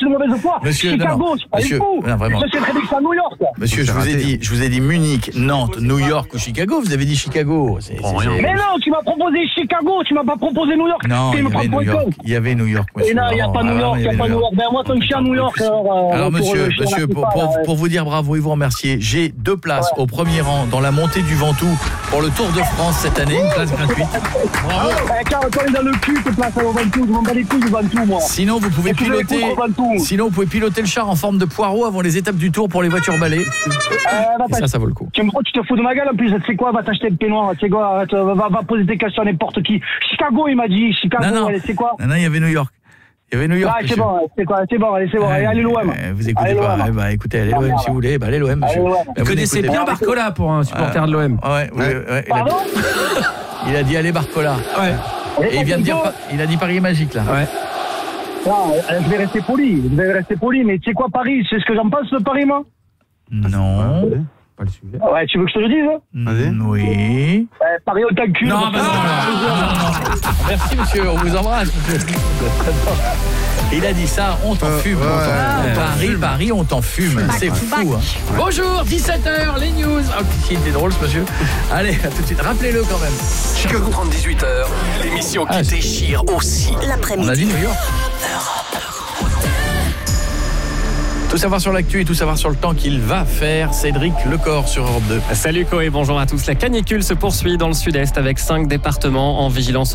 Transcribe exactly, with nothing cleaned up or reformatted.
suis de mauvaise foi. Monsieur, Chicago, non, non. c'est pas Monsieur, fou. non, vraiment. Je sais très bien que c'est à New York. Monsieur, je vous ai dit, je vous ai dit Munich, Nantes, New York ou Chicago. Vous avez dit Chicago. C'est, c'est, c'est... Mais non, tu m'as proposé Chicago, tu m'as pas proposé New York. Non, il y avait New York. Il y avait New York, monsieur. Et non, il n'y a pas New York, il n'y a pas New York. Ben moi, comme je suis à New York. Alors, alors monsieur, monsieur, pour, pour, pour vous dire bravo et vous remercier, j'ai deux places ouais. au premier rang dans la montée du Ventoux pour le Tour de France cette année, une place gratuite. Bravo. Eh, car toi, il est dans le cul, cette place au Ventoux. Je m'en bats les couilles du Ventoux, moi. Sinon, vous pouvez piloter. Sinon, vous pouvez piloter le char en forme de poireau avant les étapes du Tour pour les voitures balais. Euh, ça, ça vaut le coup. Tu, tu te fous de ma gueule en plus. Tu sais quoi, va t'acheter le peignoir. Tu sais quoi, arrête, va, va poser des questions à n'importe qui. Chicago, il m'a dit. Chicago, non, non. allez, c'est quoi? Non, non, il y avait New York. Il y avait New York. Ah, c'est bon, c'est quoi, c'est bon, allez, c'est bon, allez, allez l'O M. Euh, vous écoutez allez, pas, eh bah, écoutez, allez l'O M si vous voulez, bah, allez l'O M, monsieur. Allez, vous, vous connaissez bien Barcola pour un supporter euh, de l'O M. Ouais, ouais, ouais, ouais Pardon il, a... il a dit allez Barcola. Ouais. Et il vient de dire, il a dit Paris est magique, là. Ouais. Non, je vais rester poli, je vais rester poli, mais tu sais quoi, Paris, c'est ce que j'en pense de Paris, moi? Non. Pas le sujet. Ouais, tu veux que je te le dise? Hein? Oui. Ouais, Paris au cul. Non, bah non, non, non, non. Merci, monsieur, on vous embrasse, monsieur. Il a dit ça, on t'en euh, fume. Ouais, on t'en... Paris, fume. Paris, on t'en fume. Back, c'est fou. Hein. Bonjour, dix-sept heures, les news. Oh, il était drôle, ce monsieur. Allez, à tout de suite. Rappelez-le quand même. Chicago trente dix-huit heures, l'émission qui ah, déchire aussi l'après-midi. On a dit New York. Tout savoir sur l'actu et tout savoir sur le temps qu'il va faire. Cédric Lecor sur Europe deux. Salut Koé, bonjour à tous. La canicule se poursuit dans le sud-est avec cinq départements en vigilance